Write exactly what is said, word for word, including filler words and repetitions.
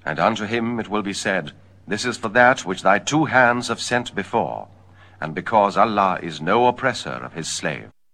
And unto him it will be said, This is for that which thy two hands have sent before, and because Allah is no oppressor of his slave.